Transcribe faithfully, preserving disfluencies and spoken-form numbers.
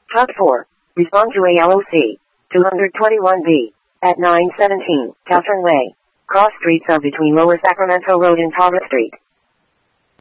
Hub four. Respond to A L O C. two twenty-one B. At nine seventeen, Catherine Way. Cross streets of between Lower Sacramento Road and Tara Street.